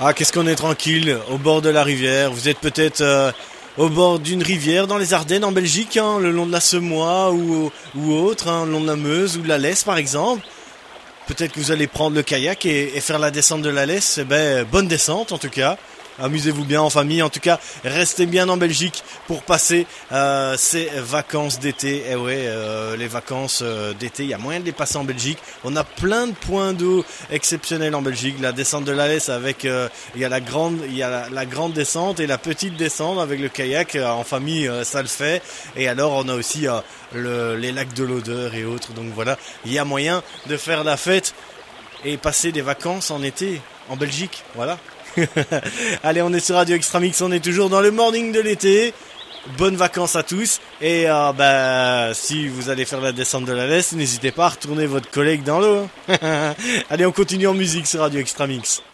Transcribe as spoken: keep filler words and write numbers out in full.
Ah, qu'est-ce qu'on est tranquille, au bord de la rivière. Vous êtes peut-être euh, au bord d'une rivière dans les Ardennes en Belgique, hein, le long de la Semois ou, ou autre, hein, le long de la Meuse ou de la Lesse par exemple. Peut-être que vous allez prendre le kayak et, et faire la descente de la Lesse. Eh ben, bonne descente en tout cas. Amusez-vous bien en famille. En tout cas, restez bien en Belgique pour passer euh, ces vacances d'été. Eh ouais, euh, les vacances euh, d'été, il y a moyen de les passer en Belgique. On a plein de points d'eau exceptionnels en Belgique. La descente de la Lesse avec, euh, il y a la grande, il y a la, la grande descente et la petite descente avec le kayak euh, en famille, euh, ça le fait. Et alors, on a aussi euh, le, les lacs de l'Odeur et autres. Donc voilà, il y a moyen de faire la fête et passer des vacances en été en Belgique. Voilà. Allez, on est sur Radio Extramix, on est toujours dans le morning de l'été. Bonnes vacances à tous. Et euh, bah, si vous allez faire la descente de la Lesse, n'hésitez pas à retourner votre collègue dans l'eau. Allez, on continue en musique sur Radio Extramix.